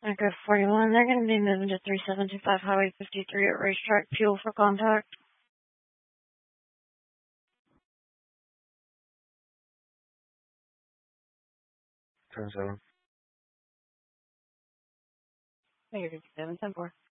Echo 41, they're going to be moving to 3725 Highway 53 at Racetrack. Fuel for contact. 10-7. Negative 7, 10-4.